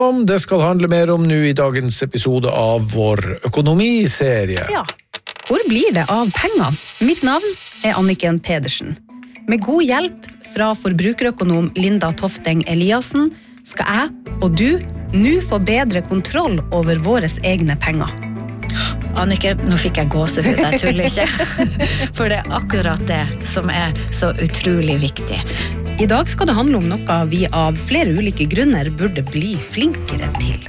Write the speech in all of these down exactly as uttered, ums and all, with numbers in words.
Om det skal handle mer om nå i dagens episode av vår økonomiserie. Ja, hvor blir det av pengene? Mitt navn er Anniken Pedersen. Med god hjelp fra forbrukerøkonom Linda Tofteng Eliassen skal jeg og du nå få bedre kontroll over våre egne penger. Anniken, nå fikk jeg gåsehud, jeg tuller ikke. For det er akkurat det som er så utrolig viktig. I dag skal det handle om noe vi av flere ulike grunner burde bli flinkere til.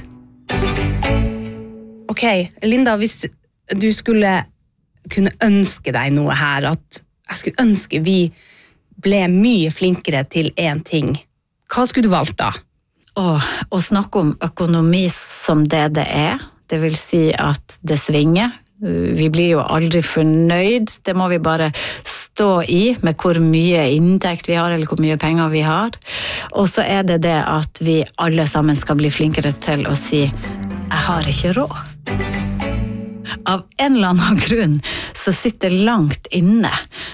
Ok, Linda, hvis du skulle kunne ønske deg noe her, at jeg skulle ønske vi ble mye flinkere til en ting, hva skulle du valgt da? Åh, å snakke om økonomi som det det er, det vil si at det svinger. Vi blir jo aldri fornøyd, det må vi bare stå i med hvor mye inntekt vi har, eller hvor mye penger vi har. Og så er det det at vi alle sammen skal bli flinkere til å si, jeg har ikke råd. Av en eller annen grunn så sitter det langt inne.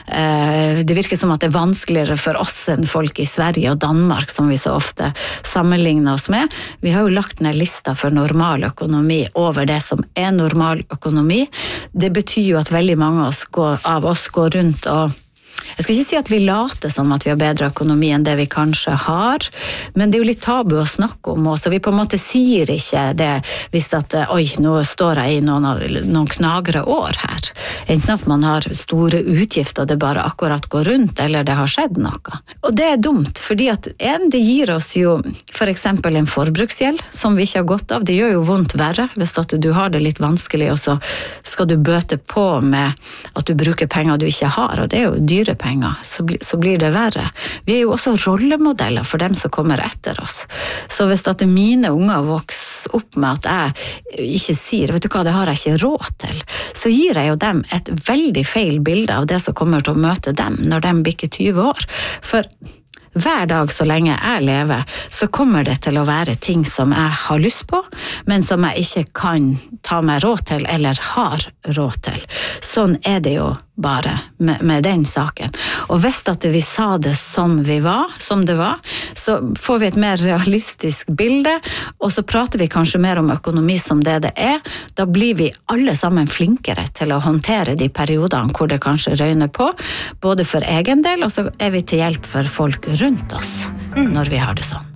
Det virker som at det er vanskeligere for oss enn folk i Sverige og Danmark, som vi så ofte sammenligner oss med. Vi har jo lagt ned lista for normal økonomi over det som er normal økonomi. Det betyr jo at veldig mange av oss går, av oss går rundt og jeg skal ikke si at vi later som at vi har bedre økonomi enn det vi kanskje har, men det er jo litt tabu å snakke om oss, så vi på en måte sier ikke det hvis at, oi, nå står jeg i noen, noen knagre år her. Enten at man har store utgifter, og det bare akkurat går rundt, eller det har skjedd noe. Og det er dumt, fordi at en, det gir oss jo for eksempel en forbruksgjeld, som vi ikke har godt av. Det gjør jo vondt verre, hvis at du har det litt vanskelig, og så skal du bøte på med at du bruker penger du ikke har, og det er jo dyre penger, så, bli, så blir det verre. Vi er jo også rollemodeller for dem som kommer etter oss. Så hvis at mine unger vokser opp med at jeg ikke sier, vet du hva, det har jeg ikke råd til, så gir jeg jo dem et veldig feil bilde av det som kommer til å møte dem når de bikker tyve år. For hver dag så lenge jeg lever, så kommer det til å være ting som jeg har lyst på, men som jeg ikke kan ta meg råd til, eller har råd til. Sånn er det jo bare med, med den saken. Og hvis at vi sa det som vi var, som det var, så får vi et mer realistisk bilde, og så prater vi kanskje mer om økonomi som det det er. Da blir vi alle sammen flinkere til å håndtere de periodene hvor det kanskje røyner på, både for egen del, og så er vi til hjelp for folk rundt oss når vi har det sånn.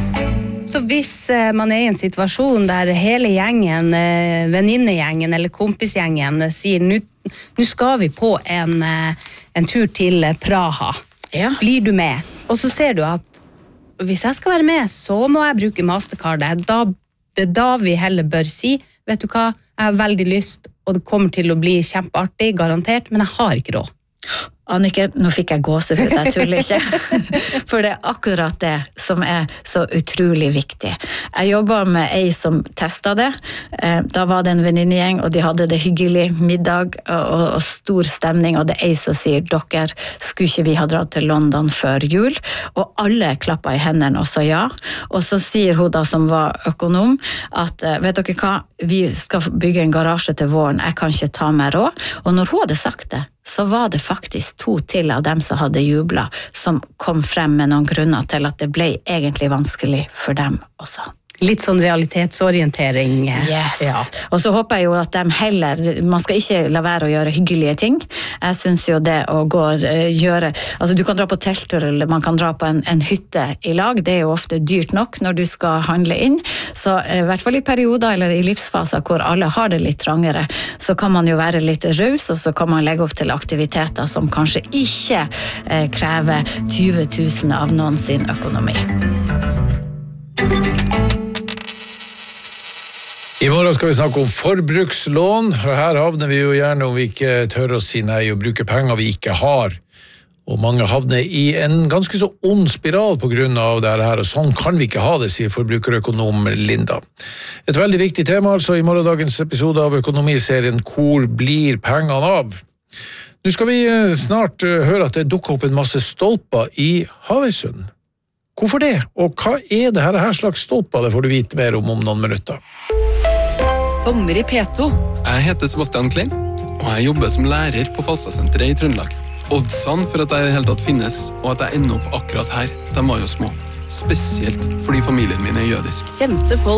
Så hvis man er i en situasjon der hele gjengen, venninnegjengen eller kompisgjengen sier, nå skal vi på en, en tur til Praha, ja. Blir du med? Og så ser du at hvis jeg skal være med, så må jeg bruke Mastercardet. Da, det er da vi heller bør si, vet du hva, jeg har veldig lyst, og det kommer til å bli kjempeartig, garantert, men jeg har ikke råd. Anniken, nå fikk jeg gåsehud, jeg tuller ikke. For det er akkurat det som er så utrolig viktig. Jeg jobbet med ei som testet det. Da var det en venninnegjeng, og de hadde det hyggelig middag og, og stor stemning, og det er ei som sier, dere, skulle ikke vi ha dratt til London før jul? Og alle klappet i hendene og sa ja. Og så sier hun da, som var økonom, at vet dere hva, vi skal bygge en garasje til våren, jeg kan ikke ta meg råd. Og når hun hadde sagt det, så var det faktisk to til av dem som hadde jublet, som kom frem med noen grunner til at det ble egentlig vanskelig for dem også. Litt sånn realitetsorientering. Yes. Ja. Og så håper jeg jo at de heller, man skal ikke la være å gjøre hyggelige ting. Jeg synes jo det å gå og gjøre, altså du kan dra på telttur, eller man kan dra på en, en hytte i lag, det er jo ofte dyrt nok når du skal handle inn. Så i hvert fall i perioder eller i livsfaser hvor alle har det litt trangere, så kan man jo være litt raus, og så kan man legge opp til aktiviteter som kanskje ikke eh, krever tyve tusen av noen sin økonomi. I morgen skal vi snakke om forbrukslån, og her havner vi jo gjerne om vi ikke tør å si nei og bruke penger vi ikke har. Og mange havner i en ganske så ond spiral på grunn av det her, og sånn kan vi ikke ha det, sier forbrukerøkonom Linda. Et veldig viktig tema altså i morgendagens episode av økonomiserien Hvor blir pengene av? Nå skal vi snart høre at det dukker opp en masse stolper i Havøysund. Hvorfor det? Og hva er det her slags stolper? Det får du vite mer om om noen minutter. Sommer i P to. Jeg heter Sebastian Klein, og jeg jobber som lærer på Falstadsenteret i Trøndelag. Oddsene for at jeg i det hele tatt finnes, og at jeg ender opp akkurat her, de var jo små. spesielt fordi familien min er jødisk. Kjente folk